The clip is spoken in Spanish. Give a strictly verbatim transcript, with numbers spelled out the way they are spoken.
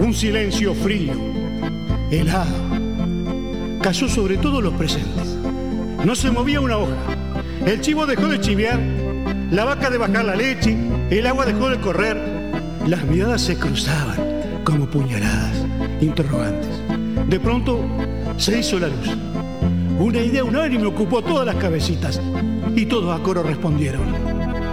Un silencio frío, helado, cayó sobre todos los presentes. No se movía una hoja. El chivo dejó de chivear, la vaca de bajar la leche, el agua dejó de correr. Las miradas se cruzaban como puñaladas, interrogantes. De pronto se hizo la luz. Una idea unánime ocupó todas las cabecitas y todos a coro respondieron: